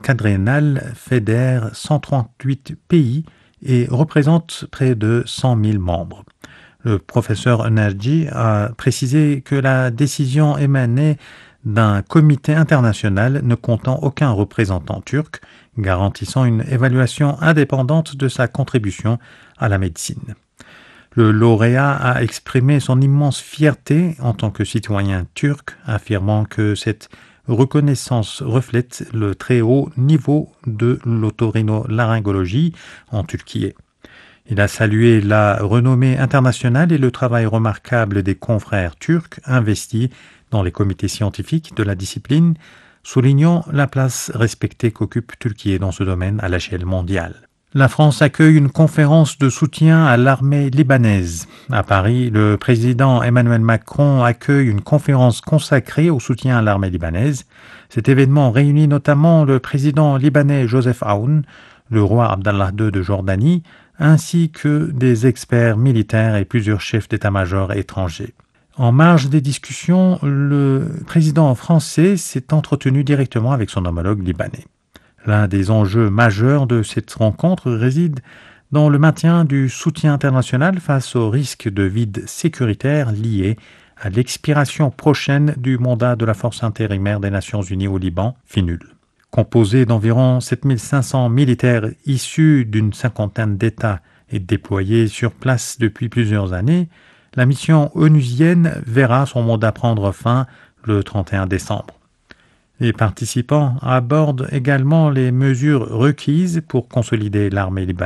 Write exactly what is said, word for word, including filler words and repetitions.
quadriennale fédère cent trente-huit pays et représente près de cent mille membres. Le professeur Nagy a précisé que la décision émanait d'un comité international ne comptant aucun représentant turc, garantissant une évaluation indépendante de sa contribution à la médecine. Le lauréat a exprimé son immense fierté en tant que citoyen turc, affirmant que cette reconnaissance reflète le très haut niveau de l'otorhinolaryngologie en Turquie. Il a salué la renommée internationale et le travail remarquable des confrères turcs investis dans les comités scientifiques de la discipline, soulignant la place respectée qu'occupe Turquie dans ce domaine à l'échelle mondiale. La France accueille une conférence de soutien à l'armée libanaise. À Paris, le président Emmanuel Macron accueille une conférence consacrée au soutien à l'armée libanaise. Cet événement réunit notamment le président libanais Joseph Aoun, le roi Abdallah deux de Jordanie, ainsi que des experts militaires et plusieurs chefs d'état-major étrangers. En marge des discussions, le président français s'est entretenu directement avec son homologue libanais. L'un des enjeux majeurs de cette rencontre réside dans le maintien du soutien international face au risque de vide sécuritaire lié à l'expiration prochaine du mandat de la Force intérimaire des Nations Unies au Liban, FINUL. Composée d'environ sept mille cinq cents militaires issus d'une cinquantaine d'États et déployés sur place depuis plusieurs années, la mission onusienne verra son mandat prendre fin le trente et un décembre. Les participants abordent également les mesures requises pour consolider l'armée libanaise